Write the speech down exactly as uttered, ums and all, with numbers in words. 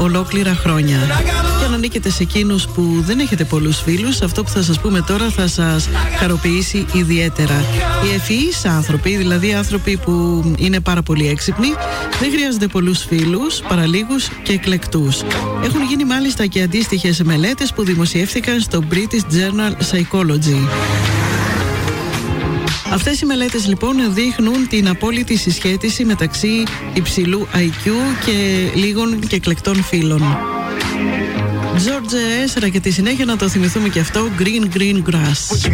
ολόκληρα χρόνια. Και αν ανήκετε σε εκείνους που δεν έχετε πολλούς φίλους, αυτό που θα σας πούμε τώρα θα σας χαροποιήσει ιδιαίτερα. Οι ευφυείς άνθρωποι, δηλαδή άνθρωποι που είναι πάρα πολύ έξυπνοι, δεν χρειάζονται πολλούς φίλους, παρά λίγους και εκλεκτούς. Έχουν γίνει μάλιστα και αντίστοιχες μελέτες που δημοσιεύθηκαν στο British Journal Psychology. Αυτές οι μελέτες λοιπόν δείχνουν την απόλυτη συσχέτιση μεταξύ υψηλού άι κιου και λίγων και εκλεκτών φίλων. George Ezra και τη συνέχεια να το θυμηθούμε και αυτό, Green Green Grass.